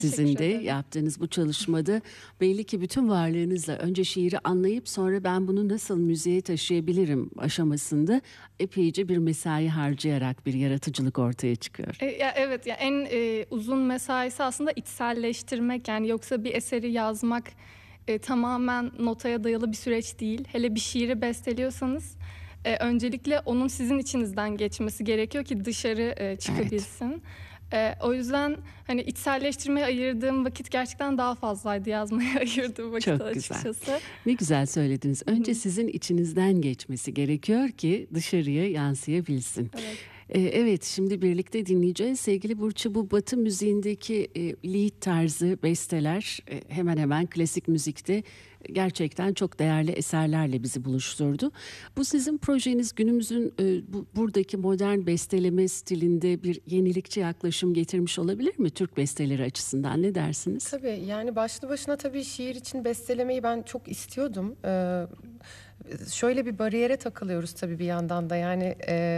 Sizin Teşekkür de ederim. yaptığınız bu çalışmada belli ki bütün varlığınızla önce şiiri anlayıp sonra ben bunu nasıl müziğe taşıyabilirim aşamasında epeyce bir mesai harcayarak bir yaratıcılık ortaya çıkıyor. Evet, ya en uzun mesaisi aslında içselleştirmek, yani yoksa bir eseri yazmak tamamen notaya dayalı bir süreç değil. Hele bir şiiri besteliyorsanız öncelikle onun sizin içinizden geçmesi gerekiyor ki dışarı çıkabilsin. O yüzden hani içselleştirmeye ayırdığım vakit gerçekten daha fazlaydı yazmaya ayırdığım vakit Çok güzel. açıkçası. Ne güzel söylediniz. Önce sizin içinizden geçmesi gerekiyor ki dışarıya yansıyabilsin. Evet. Evet, şimdi birlikte dinleyeceğiz. Sevgili Burçu, bu Batı müziğindeki lead tarzı besteler hemen hemen klasik müzikte gerçekten çok değerli eserlerle bizi buluşturdu. Bu sizin projeniz günümüzün buradaki modern besteleme stilinde bir yenilikçi yaklaşım getirmiş olabilir mi Türk besteleri açısından? Ne dersiniz? Tabii, yani başlı başına tabii şiir için bestelemeyi ben çok istiyordum. Şöyle bir bariyere takılıyoruz tabii bir yandan da, yani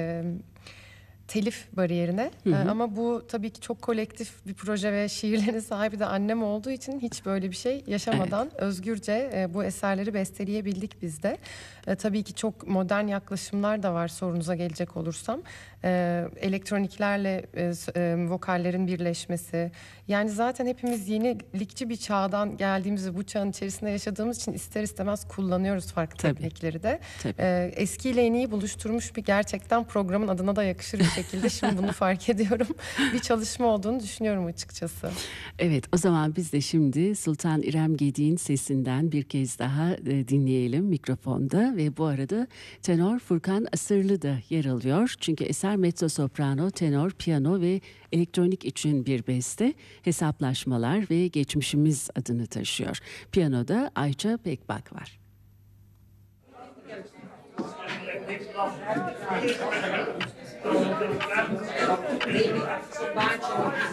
telif bariyerine. Ama bu tabii ki çok kolektif bir proje ve şiirlerin sahibi de annem olduğu için hiç böyle bir şey yaşamadan özgürce bu eserleri besteleyebildik biz de. Tabii ki çok modern yaklaşımlar da var, sorunuza gelecek olursam. Elektroniklerle vokallerin birleşmesi. Yani zaten hepimiz yenilikçi bir çağdan geldiğimizi, bu çağın içerisinde yaşadığımız için ister istemez kullanıyoruz farklı teknikleri de. Eskiyle yeniyi buluşturmuş bir, gerçekten programın adına da yakışır bir şekilde şimdi bunu fark ediyorum. Bir çalışma olduğunu düşünüyorum açıkçası. Evet, o zaman biz de şimdi Sultan İrem Gedik'in sesinden bir kez daha dinleyelim mikrofonda ve bu arada tenor Furkan Asırlı da yer alıyor. Çünkü eser mezzo soprano, tenor, piyano ve elektronik için bir beste, hesaplaşmalar ve geçmişimiz adını taşıyor. Piyanoda Ayça Pekbak var. Thank you.